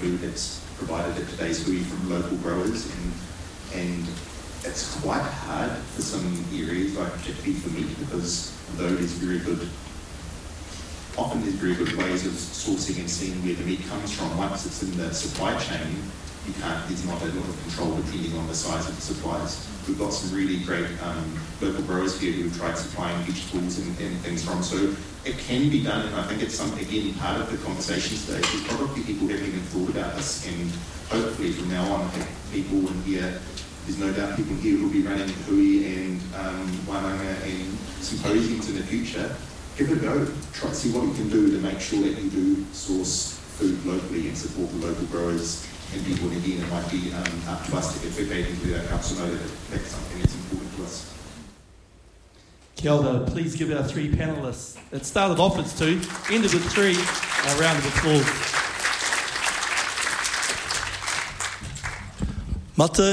food that's provided at today's food from local growers, and it's quite hard for some areas, like particularly for meat, because though there's very good ways of sourcing and seeing where the meat comes from, once it's in the supply chain, there's not a lot of control depending on the size of the supplies. We've got some really great local growers here who've tried supplying vegetables and things from, so it can be done, and I think it's again, part of the conversation today. There's probably people who haven't even thought about this, and hopefully from now on, I think people in here, there's no doubt people here who will be running hui and wānanga and symposiums in the future. Give it a go. Try to see what you can do to make sure that you do source food locally and support the local growers and people. And again, it might be up to us to get feedback into our council know that that's something that's important to us. Kia ora, please give our three panellists. It started off as two, ended with three. A round of applause. Mate